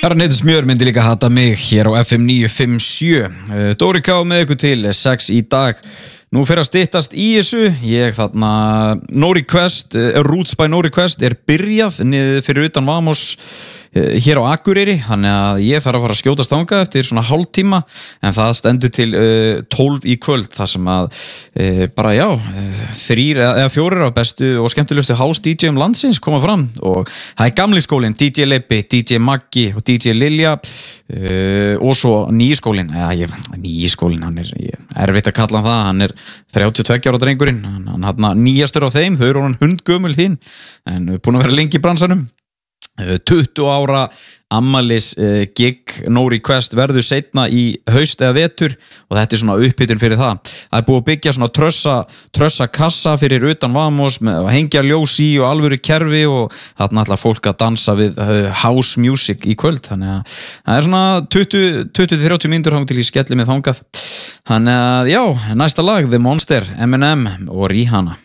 Herran heitir Smjör myndi líka hata mig hér á FM 957. Dóri K með ykkur til 6 í dag. Nú fer að styttast í þessu. Ég þarna No Request, Roots by No Request byrjað niður fyrir utan Vamos hér á Akureyri, þannig að ég þarf að fara að skjótast þangað eftir svona hálftíma, en það stendur til 12 í kvöld, þar sem að bara já, 3 eða 4 af bestu og skemmtilegustu house DJ-um landsins koma fram, og það gamli skólinn, DJ Leippi, DJ Maggi og DJ Lilja, og svo nýi skólinn, nýi skólinn, hann erfitt að kalla hann það, hann 32 ára drengurinn, hann nýjastur á þeim, þau eru hann hundgömul hinn, en búin að vera lengi í bransanum. 20 ára ammalis gig No Request verður seinna í haust eða vetur, og þetta svona upphitun fyrir það. Það búið að byggja svona trössa kassa fyrir utan Vamos með að hengja ljós í og alvöru kerfi, og þarna ætla fólk að dansa við house music í kvöld, þannig að það svona 20-30 mínútur þangað til í skelli með þangað. Þannig að já, næsta lag The Monster, Eminem og Rihanna.